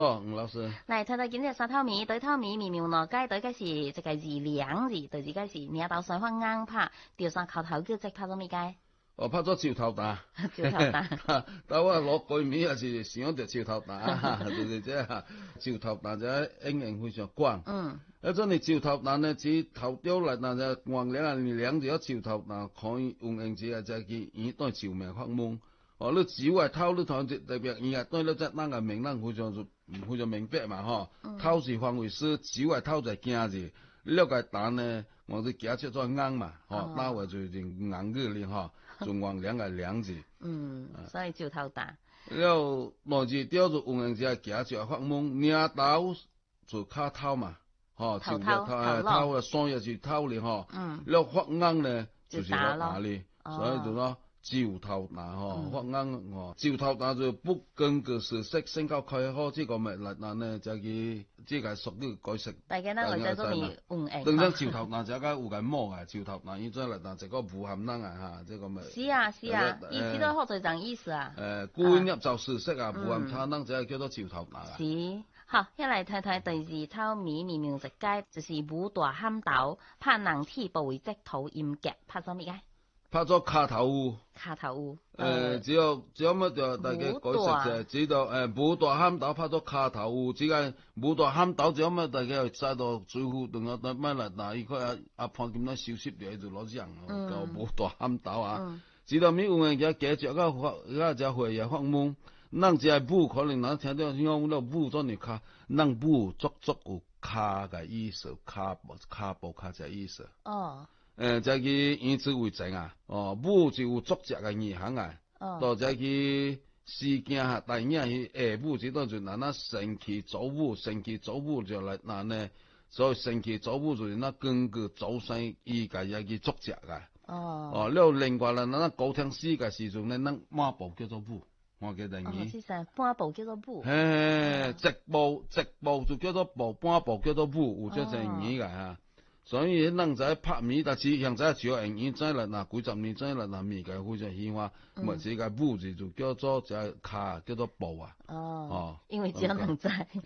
哦，吳老師。 嚟睇睇今日沙頭米對頭米苗羅街對嘅是一個字兩字，對住嘅是你到上翻硬拍，調上口頭叫即拍咗咩街？ 我拍咗潮頭蛋， 潮頭蛋， 但我攞句面也是想着潮頭蛋，就是即係潮頭蛋就應非常廣。一種你潮頭蛋呢，只頭雕嚟，但係黃兩隻潮頭蛋可以用應字啊，就係佢都係潮命發夢。哦，你只係偷你睇特別，而家對你只單個名，非常明白嘛，嗬。偷是防衛師，只係偷就係驚字。呢個蛋呢，我哋假設咗硬嘛，嗬，單位就硬嘅咧，嗬。仲黃兩個兩字， 所以潮頭蛋。 然後內字雕就用人只假設發夢，領導就卡偷嘛，嗬，頭偷啊，雙日是偷咧，嗬，然後發硬咧就是落打咧，所以就講潮頭蛋，嗬，發硬，潮頭蛋就不根據事實申告開好，這個咪嚟嗱呢就係這個屬於改食。 大家呢來在做面等陣潮頭蛋就係有個摸嘅，潮頭蛋依再嚟嗱就個無含能啊嚇，這個咪。 是啊，意思都學在講意思啊。 故意入就事實啊，無含差能就係叫做潮頭蛋啊。 是，好，一嚟睇睇第二頭米苗食街，就是武大喊豆，拍能鐵部為直土鹽夾，拍咗咩嘅？ 拍咗卡頭烏，只有乜就大家改食就知道武大喊豆拍咗卡頭烏，只係武大喊豆只有乜大家晒到最後同我乜嚟嗱，依個阿胖咁多小食嚟就攞獎，叫武大喊豆啊，知道咩有人家記住個就會有發夢，能只係武可能嗱聽到講到武咗你卡，能武足有卡嘅意思，卡步卡嘅意思。就係以此為證啊！武就有作者嘅意涵啊！到就係事件下，第二係武這當就嗱神奇造武，神奇造武就嚟嗱呢，所以神奇造武就嗱根據造神依個一個作者嘅。然後另外啦，嗱高聽詩嘅時陣咧，嗱馬步叫做武，我嘅定義。 是噻，半步叫做武。 直步就叫做步，半步叫做武，有這定義嘅嚇。所以人仔拍米，但是現在只有人真啦，嗱幾十年真啦，嗱米嘅非常喜歡，咪自個武字就叫做就係卡，叫做步啊。 因為只有人仔。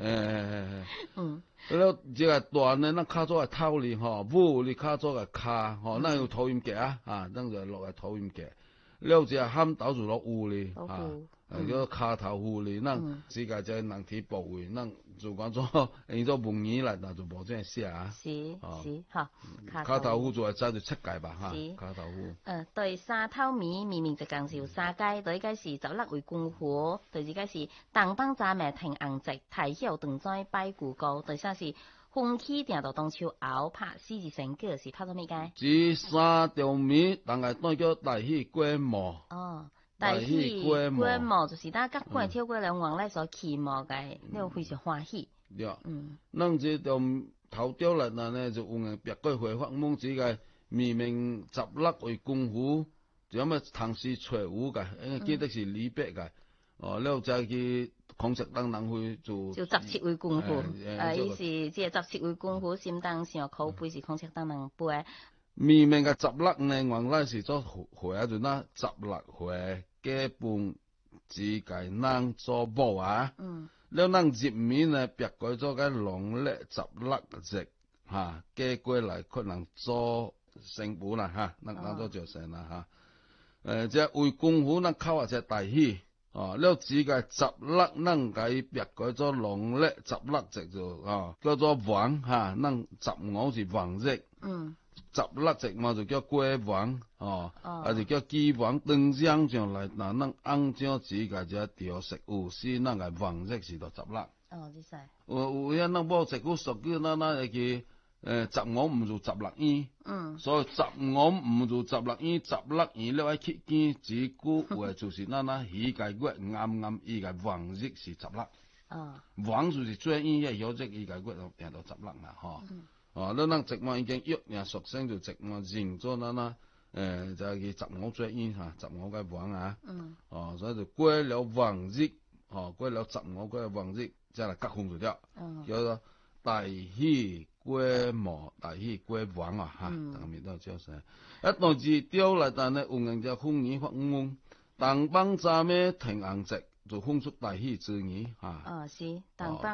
แล้ว這個段呢，那卡咗係偷哩，武你卡咗係卡，那要討厭嘅啊，等就落嚟討厭嘅。แล้ว就喊豆就落烏哩，叫卡頭烏哩，那自個就係能鐵步嘅，那就講咗用咗文言嚟，那就冇這樣寫啊。 是，好。 卡頭烏就係揸住七界吧，哈。卡頭烏。 對沙頭米明明就講是沙街，對嗰時走甩為公戶，對而家是當幫站咪停硬直，提起動在擺古高，對啥是空氣定到當秋熬拍獅子成個是拍咗咩街？ 只沙條米，但係都叫大戲規模。 大戲規模就是大家過跳過兩黃咧所期望嘅，呢個非常歡喜。 咱這條頭雕嚟呢，就用人別個回發夢子嘅明明十粒為功夫，就有咩唐詩隨武嘅，記得是李白嘅。然後就係孔雀燈能去做。就十七位功夫，意思即係十七位功夫，先當上口碑是孔雀燈能背。 明明嘅十粒呢，原來是做回啊，就那十粒回基本只計能做步啊。แล้วนั่ง接面呢，別改咗嘅農曆十粒值嚇，寄過來可能做成本啦嚇，能做就成啦嚇。即係為功夫能靠下隻大戲，แล้ว只計十粒能計別改咗農曆十粒值就叫做王嚇，能十我是王值。十粒值嘛就叫龜王，就叫雞王。等樣上來，嗱能按照自個只調食有時那個王值是到十粒。 知晒。 有一能冇食過熟嘅那個十我唔做十粒衣。所以十我唔做十粒衣，十粒衣你話去見只股或就是那起個骨啱依個王值是十粒。王就是最依一有隻依個骨就變到十粒啦，你能直望已經喐人屬性就直望認咗啦，就係佢十我最依嚇，十我嘅王啊，所以就歸了王值，歸了十我嘅王值，即係隔空就掉，叫做大戲歸模，大戲歸王啊嚇，當面都叫聲，一檔字掉嚟，但係有人就空耳發懵，當幫站咩停硬直。 就風速大氣之語嚇。 哦，是，東邦。